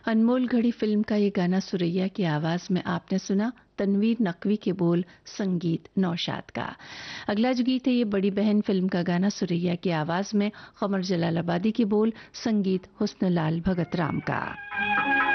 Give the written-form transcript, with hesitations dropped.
अनमोल घड़ी फिल्म का ये गाना सुरैया की आवाज में आपने सुना। तनवीर नकवी के बोल, संगीत नौशाद का। अगला जो गीत है ये बड़ी बहन फिल्म का गाना सुरैया की आवाज में, कमर जलालाबादी के बोल, संगीत हुस्न लाल भगत राम का।